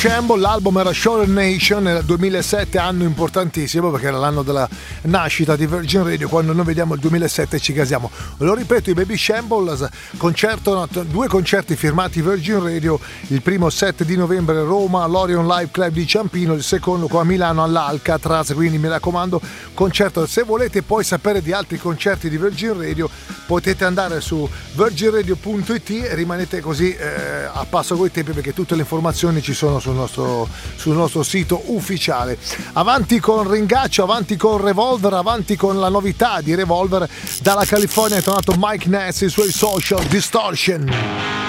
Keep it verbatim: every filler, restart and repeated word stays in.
Shamble, l'album era Shore Nation nel duemilasette, anno importantissimo perché era l'anno della nascita di Virgin Radio. Quando noi vediamo il duemilasette ci casiamo. Lo ripeto, i Baby Shambles, concerto, due concerti firmati Virgin Radio, il primo sette di novembre a Roma all'Orion Live Club di Ciampino, il secondo qua a Milano all'Alcatraz, quindi mi raccomando, concerto. Se volete poi sapere di altri concerti di Virgin Radio potete andare su virgin radio punto it e rimanete così eh, a passo coi tempi, perché tutte le informazioni ci sono sul nostro, sul nostro sito ufficiale. Avanti con Ringaccio, avanti con Revolver, avanti con la novità di Revolver. Dalla California è tornato Mike Ness e i suoi Social Distortion.